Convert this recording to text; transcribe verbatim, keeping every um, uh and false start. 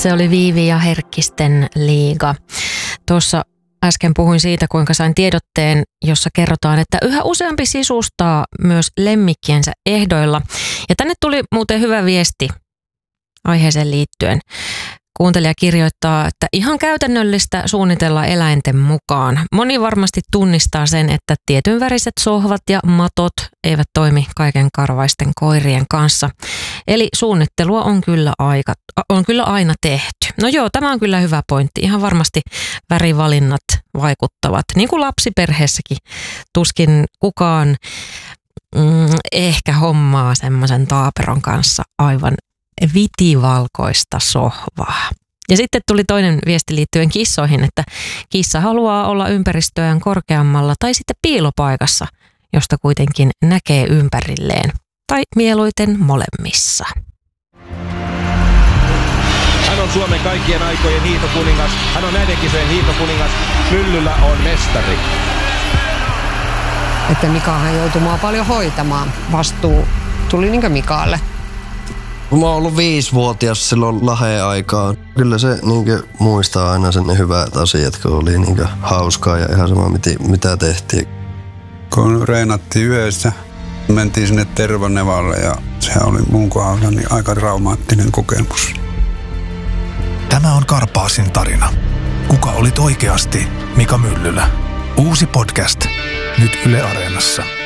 Se oli Viivi ja Herkkisten liiga. Tuossa äsken puhuin siitä, kuinka sain tiedotteen, jossa kerrotaan, että yhä useampi sisustaa myös lemmikkiensä ehdoilla. Ja tänne tuli muuten hyvä viesti aiheeseen liittyen. Kuuntelija kirjoittaa, että ihan käytännöllistä suunnitella eläinten mukaan. Moni varmasti tunnistaa sen, että tietynväriset sohvat ja matot eivät toimi kaiken karvaisten koirien kanssa. Eli suunnittelua on kyllä, aika, on kyllä aina tehty. No joo, tämä on kyllä hyvä pointti. Ihan varmasti värivalinnat vaikuttavat. Niin kuin lapsiperheessäkin tuskin kukaan mm, ehkä hommaa semmoisen taaperon kanssa aivan vitivalkoista sohvaa. Ja sitten tuli toinen viesti liittyen kissoihin, että kissa haluaa olla ympäristöään korkeammalla tai sitten piilopaikassa, josta kuitenkin näkee ympärilleen. Tai mieluiten molemmissa. Hän on Suomen kaikkien aikojen hiihtokuningas. Hän on näiden kisojen hiihtokuningas. Myllyllä on mestari. Että Mikahan joutui mua paljon hoitamaan. Vastuu tuli niinkö Mikaalle. Kun mä oon ollut viisivuotias silloin Laheen aikaan, kyllä se niinkö muistaa aina sen ne hyvät asiat, kun oli niinkö hauskaa ja ihan sama mitä tehtiin. Kun reenattiin yössä, mentiin sinne Tervanevalle ja se oli mun kohdalla niin aika traumaattinen kokemus. Tämä on Karpaasin tarina. Kuka olit oikeasti Mika Myllylä? Uusi podcast nyt Yle Areenassa.